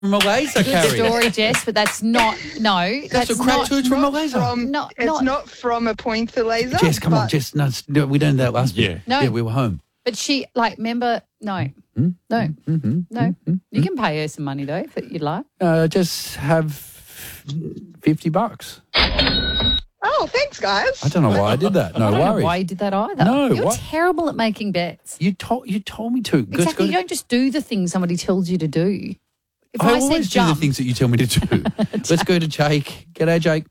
from a laser, Good Carrie. story, Jess, but that's not. No, That's a cracked tooth from a laser. It's not from a pointer laser. Jess, come on, Jess. No, we done that last week. No. Yeah, we were home. But she, remember, no. You can pay her some money, though, if you'd like. Just have $50. Oh, thanks, guys. I don't know why I did that. No I don't know worries. why you did that either. No, You're what? terrible at making bets. You told me to. Exactly. You don't just do the things somebody tells you to do. If I I, said always do jump, the things that you tell me to do. Let's go to Jake. G'day, Jake.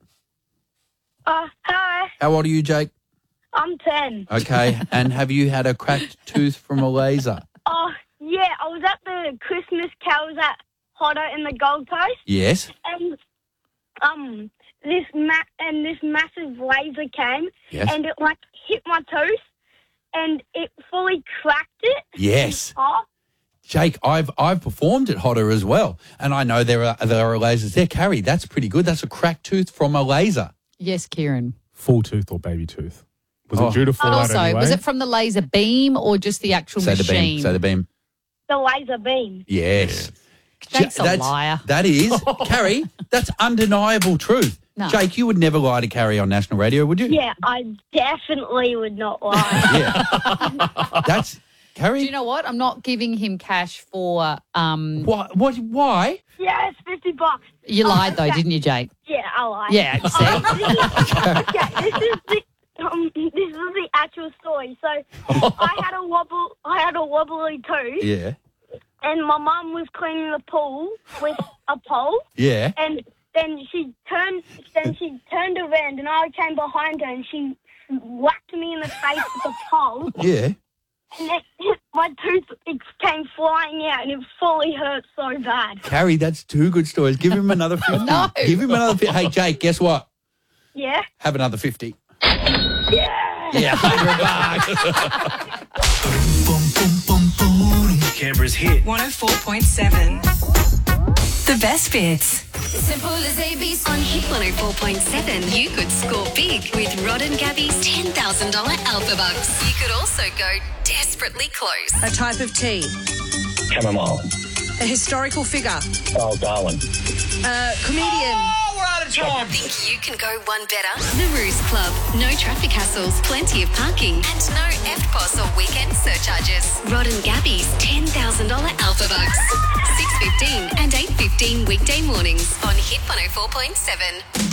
Hi. How old are you, Jake? I'm 10. Okay. And have you had a cracked tooth from a laser? Oh, yeah, I was at the Christmas carols at Hotto in the Gold Coast, Yes. and this massive laser came, Yes. and it hit my tooth, and it fully cracked it. Yes. Oh, Jake, I've performed at Hotter as well, and I know there are lasers there. Carrie, that's pretty good. That's a cracked tooth from a laser. yes, Kieran. Full tooth or baby tooth? Was it due to fall out Also, anyway? was it from the laser beam or just the actual Say the machine? beam. Say the beam. the laser beam. Yes. Jake's a liar. That is. Carrie, that's undeniable truth. No. Jake, you would never lie to Carrie on national radio, would you? Yeah, I definitely would not lie. Yeah. That's... Carrie? Do you know what? I'm not giving him cash for... Why? Yeah, it's $50. You lied, though, didn't you, Jake? Yeah, I lied. Yeah, you see? This is the actual story. So I had a wobbly tooth, Yeah. and my mum was cleaning the pool with a pole, Yeah. and then she turned around, and I came behind her, and she whacked me in the face with a pole, Yeah. and then my tooth came flying out, and it fully hurt so bad. Carrie, that's two good stories. Give him another 50. No. Give him another 50. Hey, Jake, guess what? Yeah. Have another 50. Yeah. Yeah, $100. Canberra's hit. 104.7. The best bits. Simple as ABC. On Hit 104.7, you could score big with Rod and Gabby's $10,000 Alpha Bucks. You could also go desperately close. A type of tea. Chamomile. A historical figure. Oh, Darwin. A comedian. We're out of time. Think you can go one better? The Ruse Club. No traffic hassles, plenty of parking, and no FPOS or weekend surcharges. Rod and Gabby's $10,000 Alpha Bucks. 6:15 and 8:15 weekday mornings on Hit 104.7.